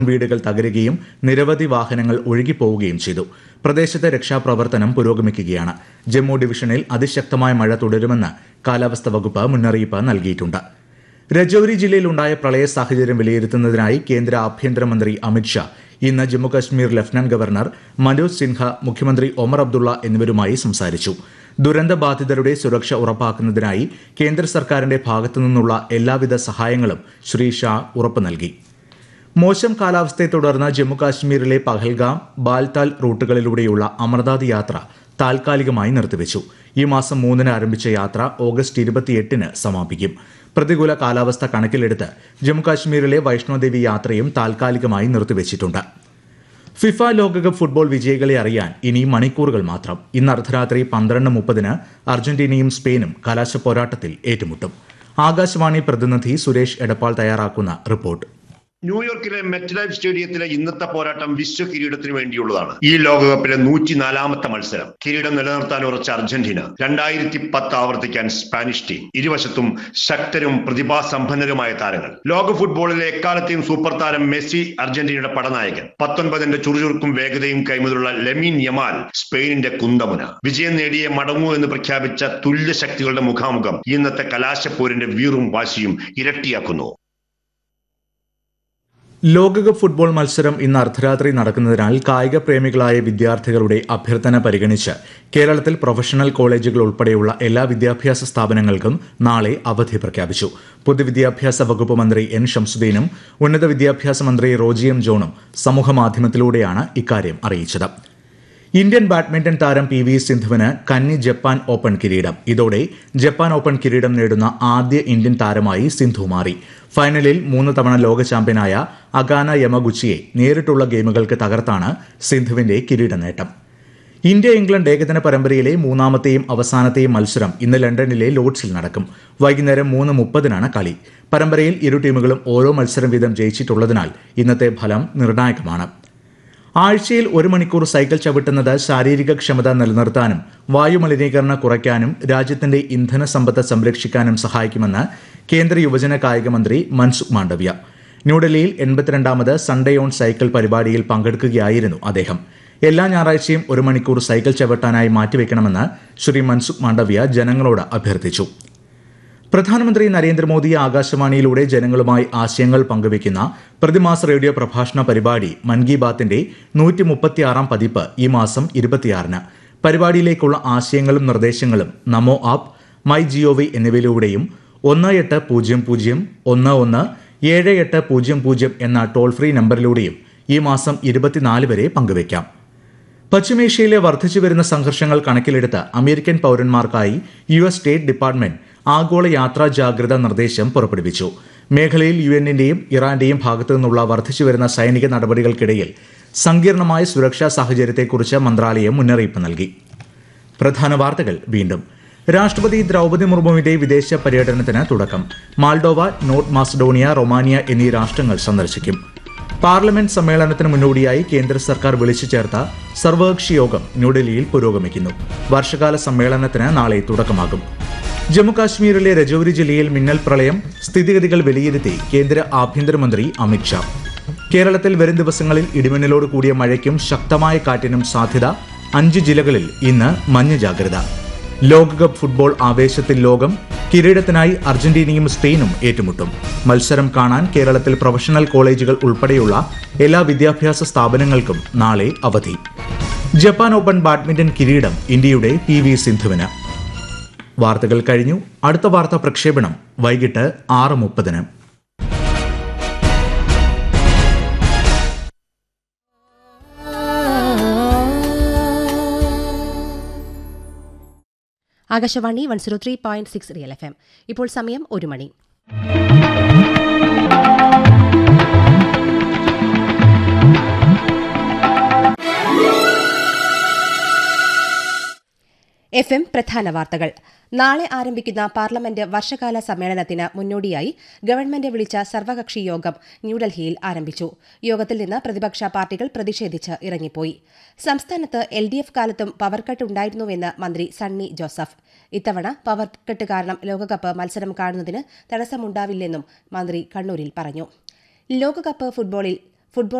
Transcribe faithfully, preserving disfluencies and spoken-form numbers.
വീടുകൾ തകരുകയും നിരവധി വാഹനങ്ങൾ ഒഴുകിപ്പോവുകയും ചെയ്തു. പ്രദേശത്തെ രക്ഷാപ്രവർത്തനം പുരോഗമിക്കുകയാണ്. ജമ്മു ഡിവിഷനിൽ അതിശക്തമായ മഴ തുടരുമെന്ന് കാലാവസ്ഥാ വകുപ്പ് മുന്നറിയിപ്പ് നൽകിയിട്ടുണ്ട്. രജൌരി ജില്ലയിലുണ്ടായ പ്രളയ സാഹചര്യം വിലയിരുത്തുന്നതിനായി കേന്ദ്ര ആഭ്യന്തരമന്ത്രി അമിത്ഷാ ഇന്ന് ജമ്മുകശ്മീർ ലഫ്റ്റനന്റ് ഗവർണർ മനോജ് സിൻഹ, മുഖ്യമന്ത്രി ഒമർ അബ്ദുള്ള എന്നിവരുമായി സംസാരിച്ചു. ദുരന്ത ബാധിതരുടെ സുരക്ഷ ഉറപ്പാക്കുന്നതിനായി കേന്ദ്ര സർക്കാരിന്റെ ഭാഗത്തുനിന്നുള്ള എല്ലാവിധ സഹായങ്ങളും ശ്രീ ഷാ ഉറപ്പു നൽകി. മോശം കാലാവസ്ഥയെ തുടർന്ന് ജമ്മുകാശ്മീരിലെ പഹൽഗാം, ബാൽതാൽ റൂട്ടുകളിലൂടെയുള്ള അമർനാഥ് യാത്ര താൽക്കാലികമായി നിർത്തിവച്ചു. ഈ മാസം മൂന്നിന് ആരംഭിച്ച യാത്ര ഓഗസ്റ്റ് ഇരുപത്തിയെട്ടിന് സമാപിക്കും. പ്രതികൂല കാലാവസ്ഥ കണക്കിലെടുത്ത് ജമ്മുകാശ്മീരിലെ വൈഷ്ണോദേവി യാത്രയും താൽക്കാലികമായി നിർത്തിവച്ചിട്ടുണ്ട്. ഫിഫ ലോകകപ്പ് ഫുട്ബോൾ വിജയികളെ അറിയാൻ ഇനി മണിക്കൂറുകൾ മാത്രം. ഇന്ന് അർദ്ധരാത്രി പന്ത്രണ്ട് മുപ്പതിന് അർജന്റീനയും സ്പെയിനും കലാശ പോരാട്ടത്തിൽ ഏറ്റുമുട്ടും. ആകാശവാണി പ്രതിനിധി സുരേഷ് എടപ്പാൾ തയ്യാറാക്കുന്ന റിപ്പോർട്ട്. ന്യൂയോർക്കിലെ മെറ്റ് ലൈഫ് സ്റ്റേഡിയത്തിലെ ഇന്നത്തെ പോരാട്ടം വിശ്വ കിരീടത്തിന് വേണ്ടിയുള്ളതാണ്. ഈ ലോകകപ്പിലെ നൂറ്റിനാലാമത്തെ മത്സരം. കിരീടം നിലനിർത്താൻ ഉറച്ച അർജന്റീന, രണ്ടായിരത്തി പത്ത് ആവർത്തിക്കാൻ സ്പാനിഷ് ടീം. ഇരുവശത്തും ശക്തരും പ്രതിഭാസമ്പന്നരുമായ താരങ്ങൾ. ലോക ഫുട്ബോളിലെ എക്കാലത്തെയും സൂപ്പർ താരം മെസ്സി അർജന്റീനയുടെ പടനായകൻ. പത്തൊൻപതിന്റെ ചുറുചുറുക്കും വേഗതയും കൈമുതലുള്ള ലെമിൻ യമാൽ സ്പെയിനിന്റെ കുന്തമുന. വിജയം നേടിയേ മടങ്ങൂ എന്ന് പ്രഖ്യാപിച്ച തുല്യ ശക്തികളുടെ മുഖാമുഖം ഇന്നത്തെ കലാശപ്പോരിന്റെ വീറും വാശിയും ഇരട്ടിയാക്കുന്നു. ലോകകപ്പ് ഫുട്ബോൾ മത്സരം ഇന്ന് അർദ്ധരാത്രി നടക്കുന്നതിനാൽ കായിക പ്രേമികളായ വിദ്യാർത്ഥികളുടെ അഭ്യർത്ഥന പരിഗണിച്ച് കേരളത്തിൽ പ്രൊഫഷണൽ കോളേജുകൾ ഉൾപ്പെടെയുള്ള എല്ലാ വിദ്യാഭ്യാസ സ്ഥാപനങ്ങൾക്കും നാളെ അവധി പ്രഖ്യാപിച്ചു. പൊതുവിദ്യാഭ്യാസ വകുപ്പ് മന്ത്രി എൻ ഷംസുദ്ദീനും ഉന്നത വിദ്യാഭ്യാസ മന്ത്രി റോജി എം ജോണും സമൂഹമാധ്യമത്തിലൂടെയാണ് ഇക്കാര്യം അറിയിച്ചത്. ഇന്ത്യൻ ബാഡ്മിന്റൺ താരം പി വി സിന്ധുവിന് കന്നി ജപ്പാൻ ഓപ്പൺ കിരീടം. ഇതോടെ ജപ്പാൻ ഓപ്പൺ കിരീടം നേടുന്ന ആദ്യ ഇന്ത്യൻ താരമായി സിന്ധു മാറി. ഫൈനലിൽ മൂന്ന് തവണ ലോക ചാമ്പ്യനായ അകാന യമഗുച്ചിയെ നേരിട്ടുള്ള ഗെയിമുകൾക്ക് തകർത്താണ് സിന്ധുവിന്റെ കിരീട നേട്ടം. ഇന്ത്യ ഇംഗ്ലണ്ട് ഏകദിന പരമ്പരയിലെ മൂന്നാമത്തെയും അവസാനത്തെയും മത്സരം ഇന്ന് ലണ്ടനിലെ ലോർഡ്സിൽ നടക്കും. വൈകുന്നേരം മൂന്ന് മുപ്പതിനാണ് കളി. പരമ്പരയിൽ ഇരു ടീമുകളും ഓരോ മത്സരം വീതം ജയിച്ചിട്ടുള്ളതിനാൽ ഇന്നത്തെ ഫലം നിർണായകമാണ്. ആഴ്ചയിൽ ഒരു മണിക്കൂർ സൈക്കിൾ ചവിട്ടുന്നത് ശാരീരിക ക്ഷമത നിലനിർത്താനും വായുമലിനീകരണം കുറയ്ക്കാനും രാജ്യത്തിന്റെ ഇന്ധന സമ്പത്ത് സംരക്ഷിക്കാനും സഹായിക്കുമെന്ന് കേന്ദ്ര യുവജന കായിക മന്ത്രി മൻസുഖ് മാണ്ഡവ്യ. ന്യൂഡൽഹിയിൽ എൺപത്തിരണ്ടാമത് സൺഡേ ഓൺ സൈക്കിൾ പരിപാടിയിൽ പങ്കെടുക്കുകയായിരുന്നു അദ്ദേഹം. എല്ലാ ഞായറാഴ്ചയും ഒരു മണിക്കൂർ സൈക്കിൾ ചവിട്ടാനായി മാറ്റിവെക്കണമെന്ന് ശ്രീ മൻസുഖ് മാണ്ഡവ്യ ജനങ്ങളോട് അഭ്യർത്ഥിച്ചു. പ്രധാനമന്ത്രി നരേന്ദ്രമോദി ആകാശവാണിയിലൂടെ ജനങ്ങളുമായി ആശയങ്ങൾ പങ്കുവയ്ക്കുന്ന പ്രതിമാസ റേഡിയോ പ്രഭാഷണ പരിപാടി മൻ കി ബാത്തിന്റെ നൂറ്റി മുപ്പത്തിയാറാം പതിപ്പ് ഈ മാസം ഇരുപത്തിയാറിന്. പരിപാടിയിലേക്കുള്ള ആശയങ്ങളും നിർദ്ദേശങ്ങളും നമോ ആപ്പ്, മൈ ജിഒവി എന്നിവയിലൂടെയും ഒന്ന് എട്ട് പൂജ്യം പൂജ്യം ഒന്ന് ഒന്ന് ഏഴ് എട്ട് പൂജ്യം പൂജ്യം എന്ന ടോൾ ഫ്രീ നമ്പറിലൂടെയും ഈ മാസം ഇരുപത്തിനാല് വരെ പങ്കുവയ്ക്കാം. പശ്ചിമേഷ്യയിലെ വർദ്ധിച്ചുവരുന്ന സംഘർഷങ്ങൾ കണക്കിലെടുത്ത് American പൌരന്മാർക്കായി U S state department ആഗോള യാത്രാ ജാഗ്രതാ നിർദ്ദേശം പുറപ്പെടുവിച്ചു. മേഖലയിൽ യു എന്നിന്റെയും ഇറാന്റെയും ഭാഗത്തു നിന്നുള്ള വർദ്ധിച്ചുവരുന്ന സൈനിക നടപടികൾക്കിടയിൽ സങ്കീർണമായ സുരക്ഷാ സാഹചര്യത്തെക്കുറിച്ച് മന്ത്രാലയം മുന്നറിയിപ്പ് നൽകി. പ്രധാന വാർത്തകൾ വീണ്ടും. രാഷ്ട്രപതി ദ്രൗപദി മുർമുവിന്റെ വിദേശ പര്യടനത്തിന് തുടക്കം. മാൾഡോവ, നോർത്ത് മാസഡോണിയ, റൊമാനിയ എന്നീ രാഷ്ട്രങ്ങൾ സന്ദർശിക്കും. പാർലമെന്റ് സമ്മേളനത്തിന് മുന്നോടിയായി കേന്ദ്ര സർക്കാർ വിളിച്ചു ചേർത്ത സർവകക്ഷി യോഗം ന്യൂഡൽഹിയിൽ പുരോഗമിക്കുന്നു. വർഷകാല സമ്മേളനത്തിന് നാളെ തുടക്കമാകും. ജമ്മുകാശ്മീരിലെ രജൌരി ജില്ലയിൽ മിന്നൽ പ്രളയം, സ്ഥിതിഗതികൾ വിലയിരുത്തി കേന്ദ്ര ആഭ്യന്തരമന്ത്രി അമിത്ഷാ. കേരളത്തിൽ വരും ദിവസങ്ങളിൽ ഇടിമിന്നലോട് കൂടിയ മഴയ്ക്കും ശക്തമായ കാറ്റിനും സാധ്യത. അഞ്ച് ജില്ലകളിൽ ഇന്ന് മഞ്ഞ ജാഗ്രത. ലോകകപ്പ് ഫുട്ബോൾ ആവേശത്തിൽ ലോകം. കിരീടത്തിനായി അർജന്റീനയും സ്പെയിനും ഏറ്റുമുട്ടും. മത്സരം കാണാൻ കേരളത്തിൽ പ്രൊഫഷണൽ കോളേജുകൾ ഉൾപ്പെടെയുള്ള എല്ലാ വിദ്യാഭ്യാസ സ്ഥാപനങ്ങൾക്കും നാളെ അവധി. ജപ്പാൻ ഓപ്പൺ ബാഡ്മിന്റൺ കിരീടം ഇന്ത്യയുടെ പി വി സിന്ധുവിന്. വാർത്തകൾ കഴിഞ്ഞു. അടുത്ത വാർത്താ പ്രക്ഷേപണം വൈകിട്ട് ആറ് മുപ്പതിന്. Akashvani one zero three point six real F M. ഇപ്പോൾ സമയം ഒരു മണി. എഫ് എം പ്രധാന വാർത്തകൾ. നാളെ ആരംഭിക്കുന്ന പാർലമെന്റ് വർഷകാല സമ്മേളനത്തിന് മുന്നോടിയായി ഗവൺമെന്റ് വിളിച്ച സർവകക്ഷി യോഗം ന്യൂഡൽഹിയിൽ ആരംഭിച്ചു. യോഗത്തിൽ നിന്ന് പ്രതിപക്ഷ പാർട്ടികൾ പ്രതിഷേധിച്ച് ഇറങ്ങിപ്പോയി. സംസ്ഥാനത്ത് എൽ ഡി എഫ് കാലത്തും പവർകട്ട് ഉണ്ടായിരുന്നുവെന്ന് മന്ത്രി സണ്ണി ജോസഫ്. ഇത്തവണ പവർകട്ട് കാരണം ലോകകപ്പ് മത്സരം കാണുന്നതിന് തടസ്സമുണ്ടാവില്ലെന്നും മന്ത്രി കണ്ണൂരിൽ പറഞ്ഞു. ലോകകപ്പ് ഫുട്ബോളിൽ ഫുട്ബോൾ